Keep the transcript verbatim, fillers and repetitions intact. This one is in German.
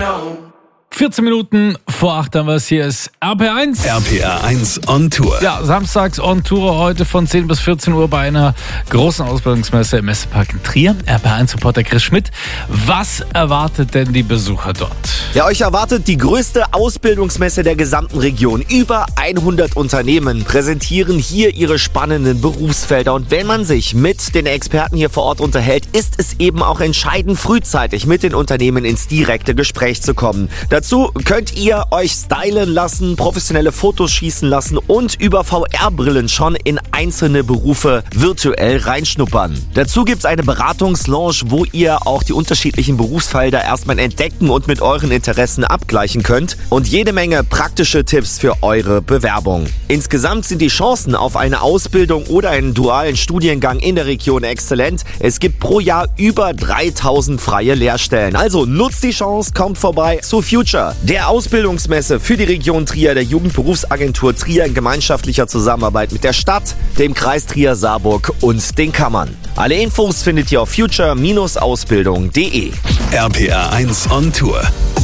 vierzehn Minuten vor acht haben wir es. Hier ist R P R eins. R P R eins on Tour. Ja, samstags on Tour heute von zehn bis vierzehn Uhr bei einer großen Ausbildungsmesse im Messepark in Trier. R P R eins-Reporter Chris Schmidt. Was erwartet denn die Besucher dort? Ja, euch erwartet die größte Ausbildungsmesse der gesamten Region. Über hundert Unternehmen präsentieren hier ihre spannenden Berufsfelder. Und wenn man sich mit den Experten hier vor Ort unterhält, ist es eben auch entscheidend, frühzeitig mit den Unternehmen ins direkte Gespräch zu kommen. Dazu könnt ihr euch stylen lassen, professionelle Fotos schießen lassen und über V R-Brillen schon in einzelne Berufe virtuell reinschnuppern. Dazu gibt's eine Beratungslounge, wo ihr auch die unterschiedlichen Berufsfelder erstmal entdecken und mit euren Interessen abgleichen könnt und jede Menge praktische Tipps für eure Bewerbung. Insgesamt sind die Chancen auf eine Ausbildung oder einen dualen Studiengang in der Region exzellent. Es gibt pro Jahr über dreitausend freie Lehrstellen. Also nutzt die Chance, kommt vorbei zu Future, der Ausbildungsmesse für die Region Trier der Jugendberufsagentur Trier in gemeinschaftlicher Zusammenarbeit mit der Stadt, dem Kreis Trier-Saarburg und den Kammern. Alle Infos findet ihr auf future Bindestrich ausbildung punkt de. R P R eins on Tour.